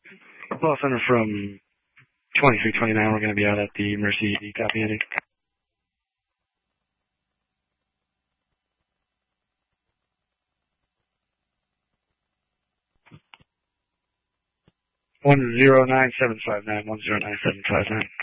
Ball Center from 2329, we're going to be out at the Mercy. Copy, Andy. One 109-759.